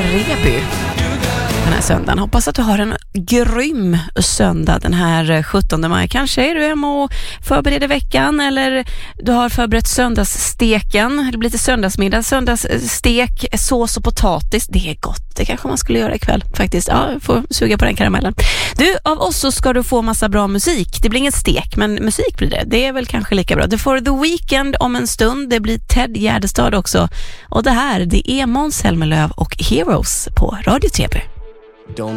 Treby den här söndagen. Hoppas att du har en grym söndag den här 17 maj. Kanske är du hemma och förbereder veckan, eller du har förberett söndagssteken. Det blir lite söndagsmiddag, söndagsstek, sås och potatis. Det är gott, det kanske man skulle göra ikväll faktiskt. Ja, jag får suga på den karamellen. Du, av oss så ska du få massa bra musik. Det blir ingen stek, men musik blir det. Det är väl kanske lika bra. Du får The Weeknd om en stund. Det blir Ted Gärdestad också. Och det här, det är Måns Zelmerlöw och Heroes på Radio Treby. Don't